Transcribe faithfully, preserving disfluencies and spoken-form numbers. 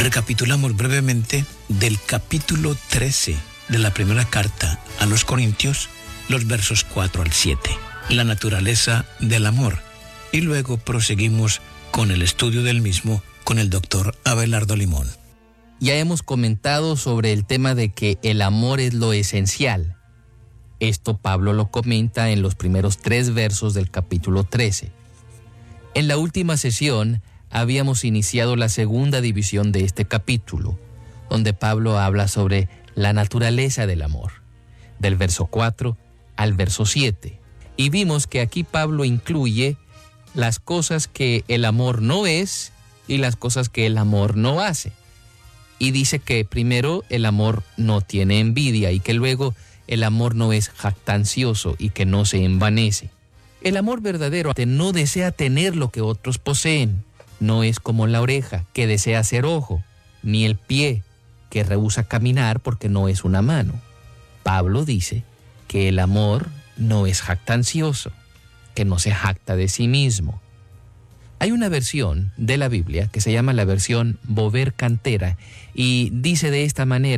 Recapitulamos brevemente del capítulo trece de la primera carta a los Corintios, los versos cuatro al siete, la naturaleza del amor, y luego proseguimos con el estudio del mismo con el doctor Abelardo Limón. Ya hemos comentado sobre el tema de que el amor es lo esencial. Esto Pablo lo comenta en los primeros tres versos del capítulo trece. En la última sesión habíamos iniciado la segunda división de este capítulo, donde Pablo habla sobre la naturaleza del amor, del verso cuatro al verso siete. Y vimos que aquí Pablo incluye las cosas que el amor no es y las cosas que el amor no hace. Y dice que primero el amor no tiene envidia y que luego el amor no es jactancioso y que no se envanece. El amor verdadero no desea tener lo que otros poseen. No es como la oreja, que desea ser ojo, ni el pie, que rehúsa caminar porque no es una mano. Pablo dice que el amor no es jactancioso, que no se jacta de sí mismo. Hay una versión de la Biblia que se llama la versión Bover Cantera y dice de esta manera: